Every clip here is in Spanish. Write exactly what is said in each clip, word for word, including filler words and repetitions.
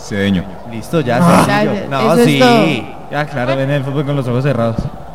Cedeño. Listo, ya, Ah, sencillo. ya, No, eso es sí. todo. Ya, claro, ven el fútbol con los ojos cerrados.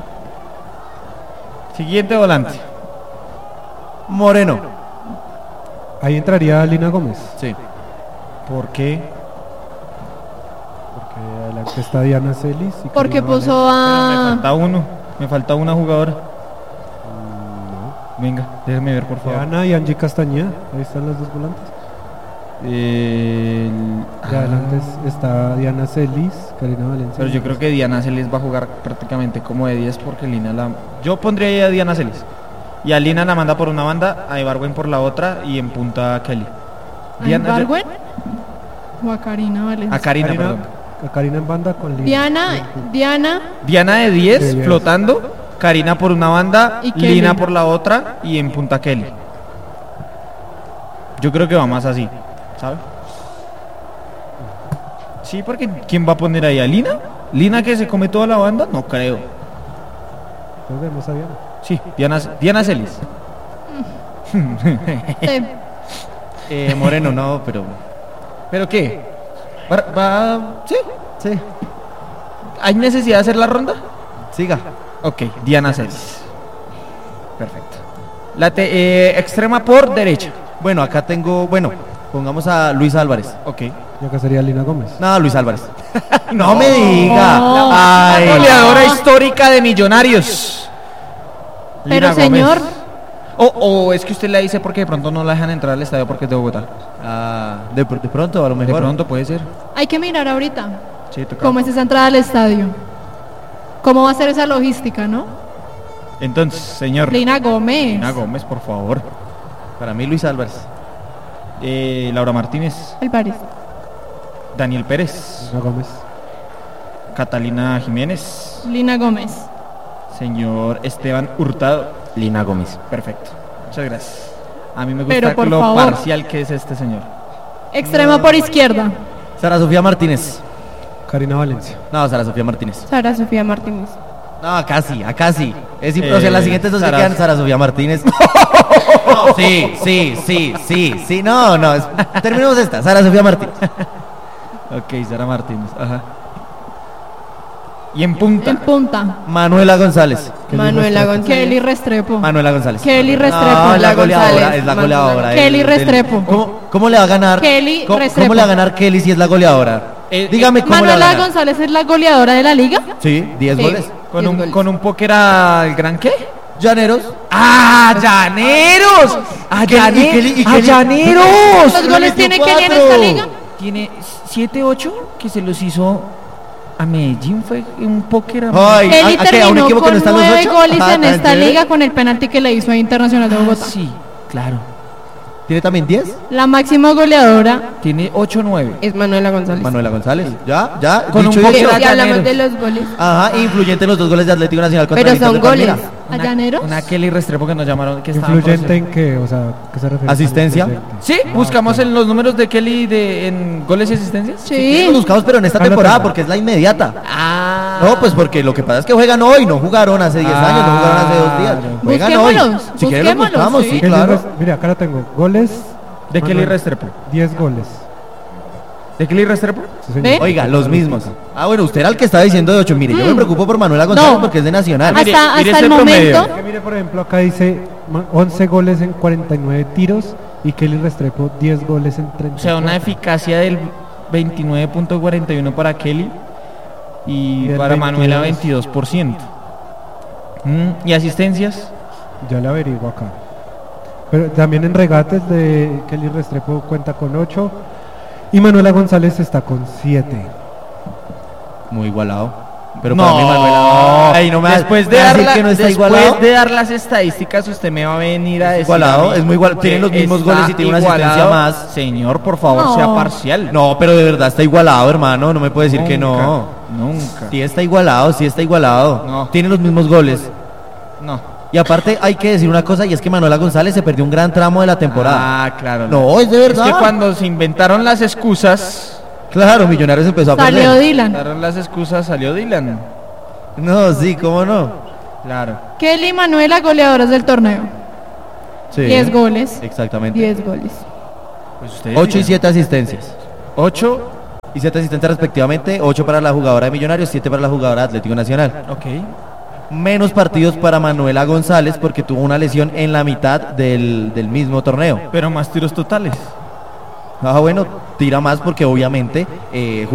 Siguiente volante. Moreno. Ahí entraría Lina Gómez, Sí. ¿Por qué? porque adelante está Diana Celis. y Porque Karina puso Pero me a... falta uno. Me falta una jugadora. Valencia. Venga, déjeme ver, por No. favor. Diana y Angie Castañeda, ahí están las dos volantes. Eh, el- De adelante es- está Diana Celis, Karina Valencia. Pero yo creo que Diana Celis va a jugar prácticamente como de diez porque Lina la... Yo pondría ahí a Diana Celis. Y a Lina la manda por una banda, a Ibargüen por la otra y en punta a Kelly. ¿A Diana- Ibargüen? ¿O a Karina Valencia? A Karina, Karina, perdón. a Karina en banda con Lina. Diana, Diana, Diana de diez, De diez. flotando. Karina por una banda, Y Kelly. Lina por la otra y en punta Kelly. Yo creo que va más así, ¿sabes? Sí, porque ¿quién va a poner ahí a Lina? ¿Lina que se come toda la banda? No creo. Entonces vemos a Diana. Sí, Diana, Diana Celis. eh, Eh, Moreno, no, pero. ¿Pero qué? ¿Va, va- sí? Sí. ¿Hay necesidad de hacer la ronda? Siga. Ok, Diana Celis. Perfecto. La te- eh, extrema por derecha. Bueno, acá tengo. Bueno, pongamos a Luis Álvarez. Ok. Y acá sería Lina Gómez. No, Luis Álvarez. No me diga. No. Ay. Goleadora histórica de Millonarios. Pero, Lina Gómez. señor. O o es que usted la dice porque de pronto no la dejan entrar al estadio porque es de Bogotá. Ah, de, pr- de pronto, a lo De mejor. pronto puede ser. Hay que mirar ahorita Sí, toca. cómo es esa entrada al estadio. ¿Cómo va a ser esa logística, no? Entonces, señor. Lina Gómez. Lina Gómez, por favor. Para mí, Luis Álvarez. Eh, Laura Martínez. El París. Daniel Pérez. Lina Gómez. Catalina Jiménez. Lina Gómez. Señor Esteban Hurtado. Lina Gómez. Perfecto. Muchas gracias. A mí me gusta Pero, por lo favor. parcial que es este señor. Extrema por izquierda. Sara Sofía Martínez. Karina Valencia. No, Sara Sofía Martínez. Sara Sofía Martínez. No, acá sí, acá sí. Es Eh, o sea, las siguientes dos se Sara- quedan Sara Sofía Martínez. Sí, sí, sí, sí, sí. No, no. es- Terminemos esta. Sara Sofía Martínez. Ok, Sara Martínez. Ajá. Y en punta. En punta. Manuela González. Manuela González. Kelly Restrepo. Manuela González. Kelly Restrepo. No, es la Manuela goleadora, González. es la Manuela. goleadora. del- Kelly del- Restrepo. ¿Cómo, cómo le va a ganar? Kelly ¿Cómo, Restrepo. ¿Cómo le va a ganar Kelly si es la goleadora? Eh, Dígame cómo le va a Manuela ganar. González es la goleadora de la liga. Sí, diez Sí. goles. Con Diez un, goles. con un póker al gran qué? Llaneros. ¡Ah, Llaneros! ¡Ah, Kelly- Llane- y Kelly- y ¡Ah, Kelly- Llaneros! ¿Cuántos goles tiene Kelly en esta liga? Tiene siete ocho que se los hizo a Medellín. Fue un póker a Ay, Kelly ¿a- a qué? ¿A un terminó equipo que no con está en los nueve ocho? goles Ah, en tan esta chévere. liga con el penalti que le hizo a Internacional de Ah, Bogotá. sí, claro. ¿Tiene también diez? La máxima goleadora. Tiene ocho nueve. Es Manuela González. Manuela González. ¿Ya? ¿Ya? Con Dicho un y poker hecho. Pero si hablamos Llaneros. de los goles. Ajá, influyente en los dos goles de Atlético Nacional contra Pero el Inter son de Palmira. goles. ¿A Llaneros? Una Kelly Restrepo que nos llamaron. Que estaban ¿Influyente por en qué? O sea, ¿qué se refiere? ¿Asistencia? Influyente. Sí, Ah, buscamos ok. en los números de Kelly de, en goles y asistencias. Sí. Los buscamos, pero en esta Acá lo temporada, tengo. porque es la inmediata. Ah. No, pues porque lo que pasa es que juegan hoy, no jugaron hace diez Ah, años, no jugaron hace dos días. claro. Juegan hoy. Busquémoslos, Si quieren los busquémoslos, buscamos, sí. sí, Kelly claro. Rest- Mira, acá la tengo. Goles. De Kelly Manuel, Restrepo. diez goles. ¿De Kelly Restrepo? Sí, señor. ¿Ve? Oiga, los mismos. Ah, bueno, usted era el que estaba diciendo de ocho. Mire, yo me preocupo por Manuela González No. porque es de Nacional. Mire, Hasta, mire hasta ese el promedio. momento. Que mire, por ejemplo, acá dice ma- once goles en cuarenta y nueve tiros y Kelly Restrepo diez goles en treinta. O sea, una eficacia del veintinueve punto cuarenta y uno para Kelly y Y el para Manuela veintidós. veintidós por ciento. Mm, ¿Y asistencias? Ya le averiguo acá. Pero también en regates de Kelly Restrepo cuenta con ocho y Manuela González está con siete. Muy igualado. Pero no, para mí Manuela. Ay, no me va- después de me va a dar decir la- que no está después igualado. de dar las estadísticas, usted me va a venir a decir Igualado, a mí es muy igual- que tiene los mismos está goles y tiene una asistencia igualado. más. Señor, por favor, No. sea parcial. No, pero de verdad está igualado, hermano. No me puede decir que no. Nunca. Sí está igualado, sí está igualado. No. Tiene los mismos goles. No. Y aparte hay que decir una cosa y es que Manuela González se perdió un gran tramo de la temporada. Ah, claro. No, es de verdad. Es que cuando se inventaron las excusas, Claro, Millonarios empezó a Salió perder. Dylan. inventaron las excusas, salió Dylan. No, sí, ¿cómo no? Claro. Kelly y Manuela, goleadoras del torneo. Sí. diez goles. Exactamente. diez goles. Pues ustedes ocho y digan. siete asistencias. ocho y siete asistencias respectivamente, ocho para la jugadora de Millonarios, siete para la jugadora de Atlético Nacional. Ok. Menos partidos para Manuela González porque tuvo una lesión en la mitad del, del mismo torneo. Pero más tiros totales. Ah, bueno, tira más porque obviamente eh,